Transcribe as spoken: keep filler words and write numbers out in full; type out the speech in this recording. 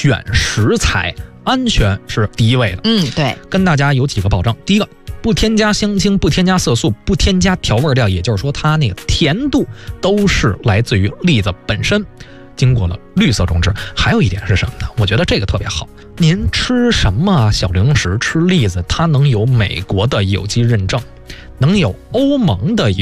选食材安全是第一位的。 嗯，对， 跟大家有几个保证。第一个，不添加香精，不添加色素，不添加调味料，也就是说它那个甜度都是来自于栗子本身，经过了绿色种植。还有一点是什么呢？我觉得这个特别好。您吃什么小零食，吃栗子，它能有美国的有机认证，能有欧盟的